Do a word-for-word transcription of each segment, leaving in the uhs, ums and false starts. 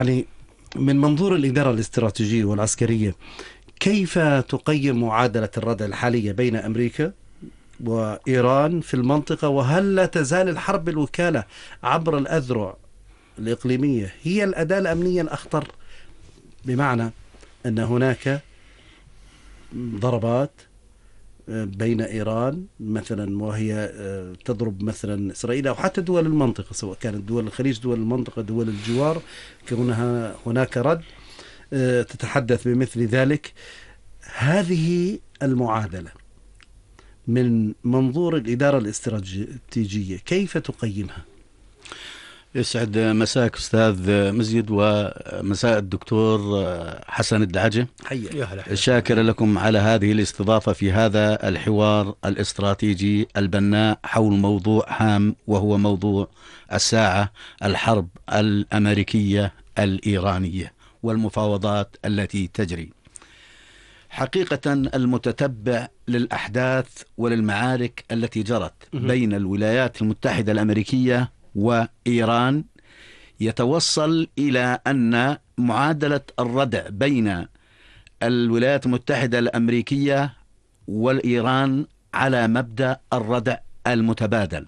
يعني من منظور الإدارة الاستراتيجية والعسكرية، كيف تقيم معادلة الردع الحالية بين أمريكا وإيران في المنطقة؟ وهل لا تزال الحرب الوكالة عبر الأذرع الإقليمية هي الأداة الأمنية الأخطر، بمعنى أن هناك ضربات بين إيران مثلا وهي تضرب مثلا إسرائيل أو حتى دول المنطقة، سواء كانت دول الخليج، دول المنطقة، دول الجوار، كونها هناك رد تتحدث بمثل ذلك. هذه المعادلة من منظور الإدارة الاستراتيجية كيف تقيمها؟ يسعد مساك أستاذ مزيد ومساء الدكتور حسن الدعجة، شاكر لكم على هذه الاستضافة في هذا الحوار الاستراتيجي البناء حول موضوع هام، وهو موضوع الساعة: الحرب الأمريكية الإيرانية والمفاوضات التي تجري. حقيقة المتتبع للأحداث وللمعارك التي جرت بين الولايات المتحدة الأمريكية وإيران يتوصل إلى أن معادلة الردع بين الولايات المتحدة الأمريكية والإيران على مبدأ الردع المتبادل.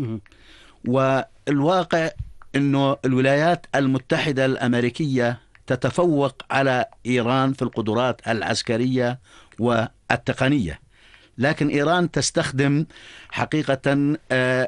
والواقع أنه الولايات المتحدة الأمريكية تتفوق على إيران في القدرات العسكرية والتقنية، لكن إيران تستخدم حقيقة آه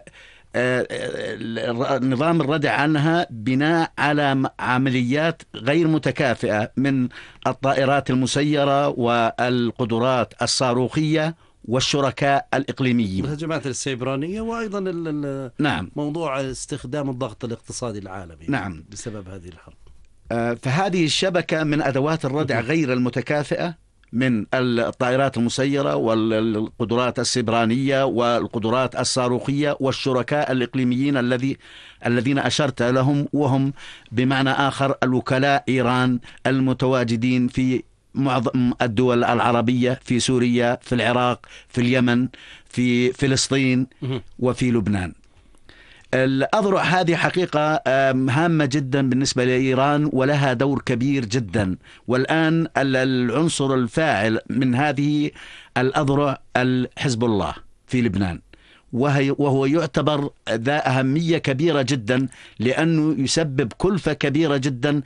نظام الردع عنها بناء على عمليات غير متكافئة من الطائرات المسيرة والقدرات الصاروخية والشركاء الإقليميين، الهجمات السيبرانية، وأيضا نعم موضوع استخدام الضغط الاقتصادي العالمي نعم بسبب هذه الحرب. فهذه الشبكة من أدوات الردع غير المتكافئة من الطائرات المسيرة والقدرات السيبرانية والقدرات الصاروخية والشركاء الإقليميين الذي الذين أشرت لهم، وهم بمعنى آخر الوكلاء إيران المتواجدين في معظم الدول العربية، في سوريا، في العراق، في اليمن، في فلسطين وفي لبنان. الأذرع هذه حقيقة هامة جدا بالنسبة لإيران ولها دور كبير جدا، والآن العنصر الفاعل من هذه الأذرع حزب الله في لبنان، وهو يعتبر ذا أهمية كبيرة جدا لأنه يسبب كلفة كبيرة جدا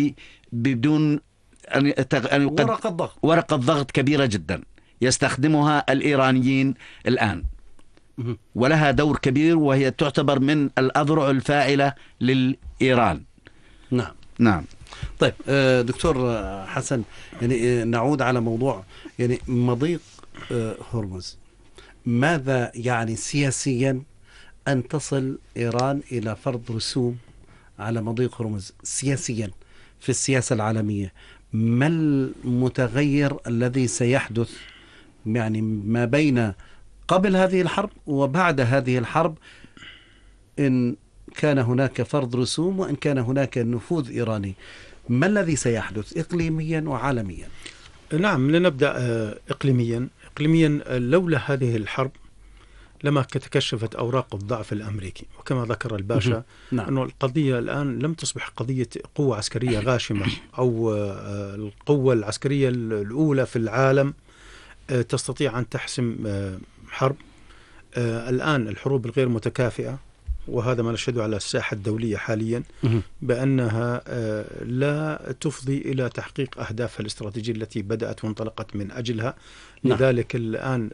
بدون أن يقدم ورقة ضغط ورقة ضغط كبيرة جدا يستخدمها الإيرانيين الآن، ولها دور كبير، وهي تعتبر من الأذرع الفاعلة للإيران. نعم نعم. طيب دكتور حسن، يعني نعود على موضوع يعني مضيق هرمز. ماذا يعني سياسيا أن تصل إيران إلى فرض رسوم على مضيق هرمز سياسيا في السياسة العالمية؟ ما المتغير الذي سيحدث يعني ما بين قبل هذه الحرب وبعد هذه الحرب، إن كان هناك فرض رسوم وإن كان هناك نفوذ إيراني؟ ما الذي سيحدث إقليميا وعالميا؟ نعم، لنبدأ إقليميا. إقليميا لولا هذه الحرب لما تكشفت أوراق الضعف الأمريكي، وكما ذكر الباشا نعم. أنه القضية الآن لم تصبح قضية قوة عسكرية غاشمة أو القوة العسكرية الأولى في العالم تستطيع أن تحسم حرب. الآن الحروب الغير متكافئة، وهذا ما نشهده على الساحة الدولية حاليا، بأنها لا تفضي إلى تحقيق أهدافها الاستراتيجية التي بدأت وانطلقت من أجلها. لذلك الآن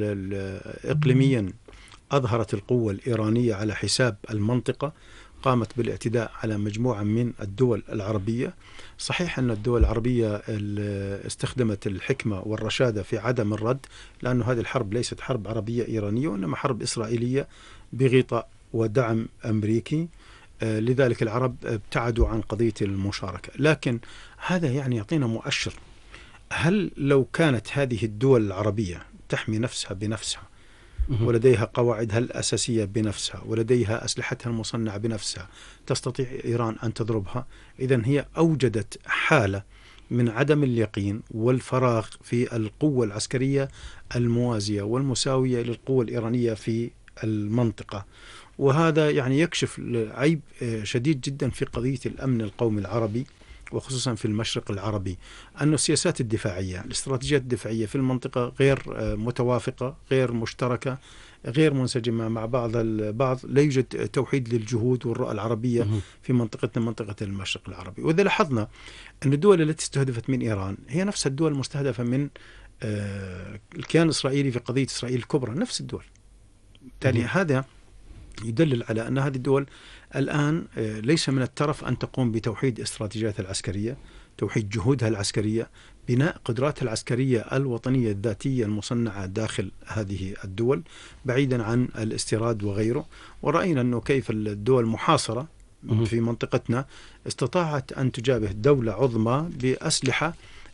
إقليميا أظهرت القوة الإيرانية على حساب المنطقة، قامت بالاعتداء على مجموعة من الدول العربية. صحيح أن الدول العربية استخدمت الحكمة والرشادة في عدم الرد، لأن هذه الحرب ليست حرب عربية إيرانية، وإنما حرب إسرائيلية بغطاء ودعم أمريكي. لذلك العرب ابتعدوا عن قضية المشاركة. لكن هذا يعني يعطينا مؤشر. هل لو كانت هذه الدول العربية تحمي نفسها بنفسها، ولديها قواعدها الأساسية بنفسها، ولديها أسلحتها المصنعة بنفسها، تستطيع إيران أن تضربها؟ إذن هي أوجدت حالة من عدم اليقين والفراغ في القوة العسكرية الموازية والمساوية للقوة الإيرانية في المنطقة. وهذا يعني يكشف عيب شديد جدا في قضية الأمن القومي العربي، وخصوصا في المشرق العربي، أن السياسات الدفاعية الاستراتيجيات الدفاعية في المنطقة غير متوافقة، غير مشتركة، غير منسجمة مع بعض البعض. لا يوجد توحيد للجهود والرؤى العربية في منطقتنا، منطقة المشرق العربي. وإذا لاحظنا أن الدول التي استهدفت من إيران هي نفس الدول المستهدفة من الكيان الإسرائيلي في قضية إسرائيل الكبرى، نفس الدول. بالتالي هذا يدلل على أن هذه الدول الآن ليس من الترف أن تقوم بتوحيد استراتيجياتها العسكرية، توحيد جهودها العسكرية، بناء قدراتها العسكرية الوطنية الذاتية المصنعة داخل هذه الدول بعيدا عن الاستيراد وغيره. ورأينا أنه كيف الدول المحاصرة في منطقتنا استطاعت أن تجابه دولة عظمى بأسلحة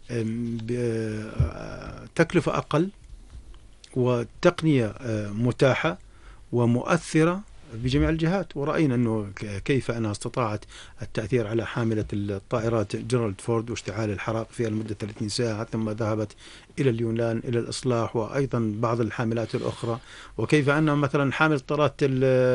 بتكلفة أقل وتقنية متاحة ومؤثرة بجميع الجهات. ورأينا أنه كيف أنها استطاعت التأثير على حاملة الطائرات جيرالد فورد واشتعال الحرائق فيها لمدة ثلاثين ساعة، ثم ذهبت إلى اليونان إلى الإصلاح، وأيضا بعض الحاملات الأخرى. وكيف أن مثلا حامل طائرات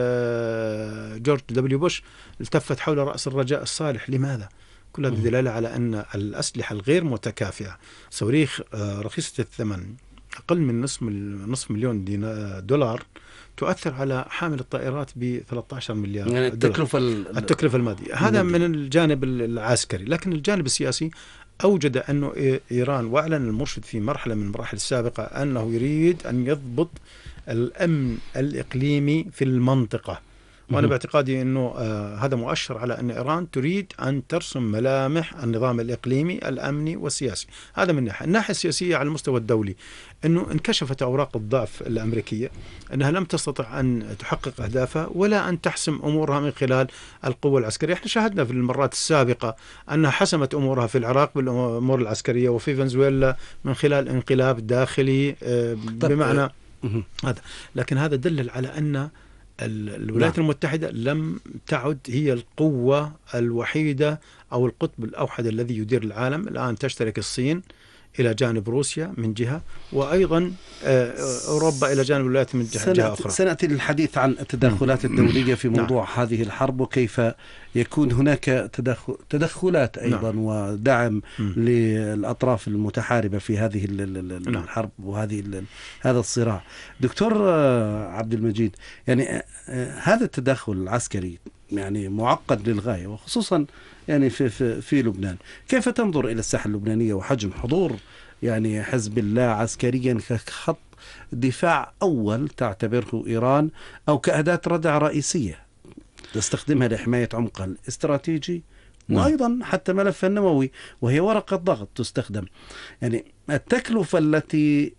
جورج دبليو بوش التفت حول رأس الرجاء الصالح. لماذا؟ كل هذا دلالة على أن الأسلحة الغير متكافئة، صواريخ رخيصة الثمن أقل من نصف نصف مليون دولار تؤثر على حامل الطائرات ب ثلاثة عشر مليار يعني دولار. التكلفة التكلفة المادية. هذا من الجانب العسكري. لكن الجانب السياسي أوجد أنه إيران، وأعلن المرشد في مرحلة من المراحل السابقة أنه يريد أن يضبط الأمن الإقليمي في المنطقة. وأنا باعتقادي أنه آه هذا مؤشر على أن إيران تريد أن ترسم ملامح النظام الإقليمي الأمني والسياسي. هذا من ناحية. الناحية السياسية على المستوى الدولي، أنه انكشفت أوراق الضعف الأمريكية، أنها لم تستطع أن تحقق أهدافها ولا أن تحسم أمورها من خلال القوة العسكرية. احنا شاهدنا في المرات السابقة أنها حسمت أمورها في العراق بالأمور العسكرية، وفي فنزويلا من خلال انقلاب داخلي آه بمعنى هذا. لكن هذا دلل على أن الولايات نعم. المتحدة لم تعد هي القوة الوحيدة أو القطب الأوحد الذي يدير العالم. الآن تشترك الصين إلى جانب روسيا من جهة، وأيضا أوروبا إلى جانب الولايات من جهة, جهة أخرى. سنأتي للحديث عن التدخلات الدولية في موضوع نعم. هذه الحرب، وكيف يكون هناك تدخل تدخلات أيضا نعم. ودعم م. للأطراف المتحاربة في هذه الحرب نعم. وهذه هذا الصراع. دكتور عبد المجيد، يعني هذا التدخل العسكري يعني معقد للغاية، وخصوصا يعني في في في لبنان. كيف تنظر إلى الساحة اللبنانية وحجم حضور يعني حزب الله عسكريا كخط دفاع أول تعتبره إيران، أو كأداة ردع رئيسية تستخدمها لحماية عمقها الاستراتيجي وأيضا حتى ملفها النووي، وهي ورقة ضغط تستخدم؟ يعني التكلفة التي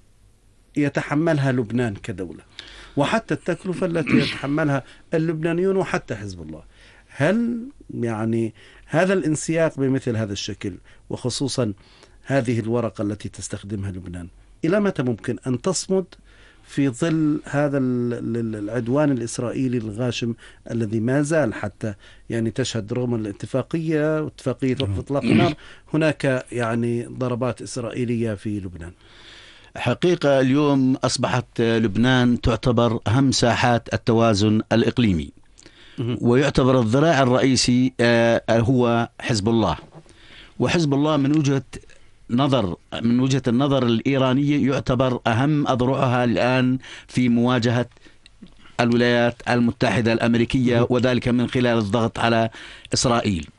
يتحملها لبنان كدولة، وحتى التكلفة التي يتحملها اللبنانيون وحتى حزب الله، هل يعني هذا الانسياق بمثل هذا الشكل، وخصوصا هذه الورقة التي تستخدمها لبنان، إلى متى ممكن أن تصمد في ظل هذا العدوان الإسرائيلي الغاشم الذي ما زال حتى يعني تشهد رغم الاتفاقية واتفاقية وقف إطلاق النار هناك يعني ضربات إسرائيلية في لبنان؟ حقيقة اليوم أصبحت لبنان تعتبر أهم ساحات التوازن الإقليمي، ويعتبر الذراع الرئيسي هو حزب الله. وحزب الله من وجهة نظر من وجهة النظر الإيرانية يعتبر أهم أذرعها الآن في مواجهة الولايات المتحدة الأمريكية، وذلك من خلال الضغط على إسرائيل.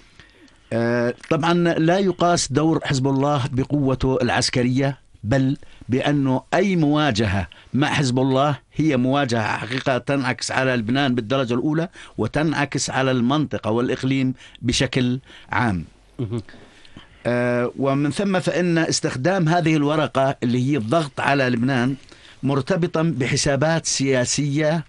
طبعا لا يقاس دور حزب الله بقوته العسكرية، بل بأنه أي مواجهة مع حزب الله هي مواجهة حقيقة تنعكس على لبنان بالدرجة الأولى، وتنعكس على المنطقة والإقليم بشكل عام. آه ومن ثم فإن استخدام هذه الورقة اللي هي الضغط على لبنان مرتبطا بحسابات سياسية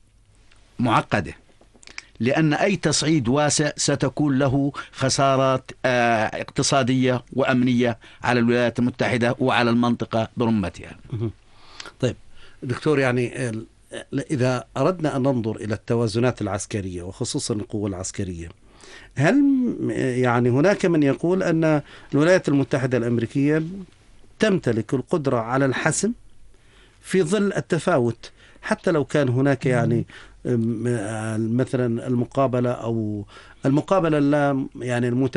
معقدة، لأن أي تصعيد واسع ستكون له خسارات آه اقتصادية وأمنية على الولايات المتحدة وعلى المنطقة برمتها. طيب دكتور، يعني إذا أردنا أن ننظر إلى التوازنات العسكرية وخصوصا القوة العسكرية، هل يعني هناك من يقول أن الولايات المتحدة الأمريكية تمتلك القدرة على الحسم في ظل التفاوت، حتى لو كان هناك يعني مثلا المقابلة أو المقابلة لا يعني المت